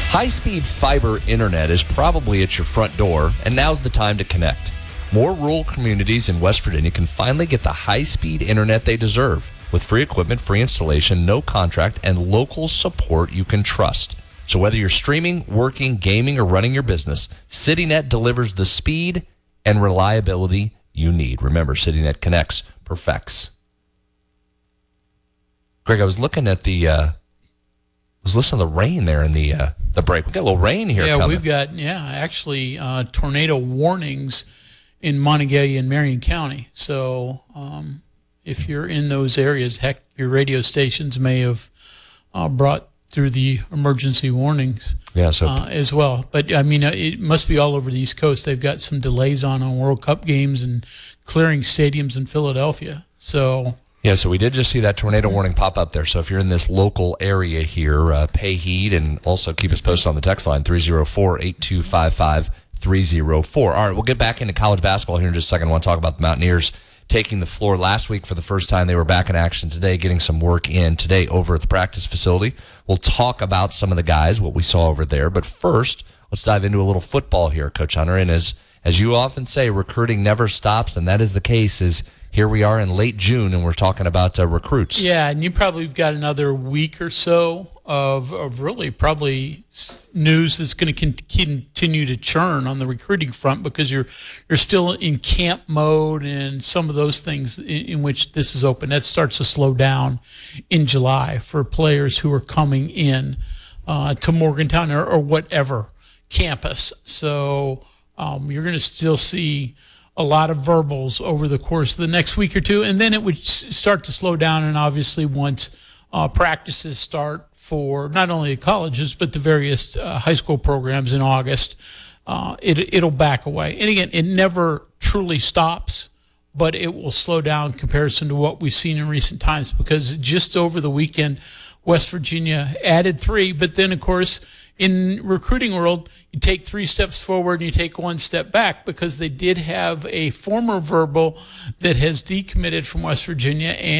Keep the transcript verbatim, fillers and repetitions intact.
High-speed fiber internet is probably at your front door, and now's the time to connect. More rural communities in West Virginia can finally get the high-speed internet they deserve, with free equipment, free installation, no contract, and local support you can trust. So whether you're streaming, working, gaming, or running your business, CityNet delivers the speed and reliability you need. Remember, CityNet connects, perfects. Greg, I was looking at the, uh, I was listening to the rain there in the uh, the break. We got a little rain here. Yeah, coming. we've got yeah, actually uh, tornado warnings in Montague and Marion County. So um, if you're in those areas, heck, your radio stations may have uh, brought through the emergency warnings. Yeah, so uh, as well. But I mean, uh, it must be all over the East Coast. They've got some delays on on World Cup games and clearing stadiums in Philadelphia. So. Yeah, so we did just see that tornado warning pop up there. So if you're in this local area here, uh, pay heed and also keep us posted on the text line, three oh four, eight two five five, three oh four. All right, we'll get back into college basketball here in just a second. I want to talk about the Mountaineers taking the floor last week for the first time. They were back in action today, getting some work in today over at the practice facility. We'll talk about some of the guys, what we saw over there. But first, let's dive into a little football here, Coach Hunter. And as, as you often say, recruiting never stops, and that is the case, is here we are in late June, and we're talking about uh, recruits. Yeah, and you probably have got another week or so of, of really probably news that's going to con- continue to churn on the recruiting front because you're you're still in camp mode and some of those things in, in which this is open. That starts to slow down in July for players who are coming in uh, to Morgantown or, or whatever campus. So um, you're going to still see a lot of verbals over the course of the next week or two, and then it would start to slow down. And obviously, once uh, practices start for not only the colleges but the various uh, high school programs in August, uh, it, it'll back away. And again, it never truly stops, but it will slow down in comparison to what we've seen in recent times. Because just over the weekend, West Virginia added three, but then of course, in recruiting world, you take three steps forward and you take one step back because they did have a former verbal that has decommitted from West Virginia, and